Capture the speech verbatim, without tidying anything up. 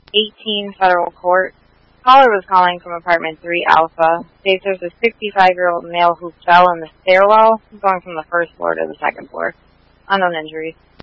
eighteen Federal Court. Caller was calling from apartment three Alpha. States there's a sixty-five-year-old male who fell in the stairwell going from the first floor to the second floor. Unknown injuries.